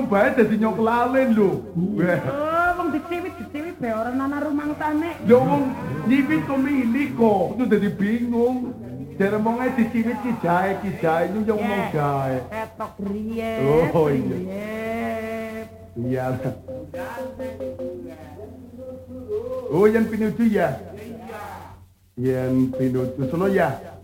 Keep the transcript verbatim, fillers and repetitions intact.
bingung bae dadi nyoklalen lho. Oh, wong diciwit-diciwit bae ora ana rumangsane. Lho wong nyipit kok milih kok. Itu dadi bingung. Jare monge diciwit ki jae ki jae itu yo ngomong jae. Ketok griye. Oh iya. Iya. Oh yang pinuju ya? Yang pinuju sono ya?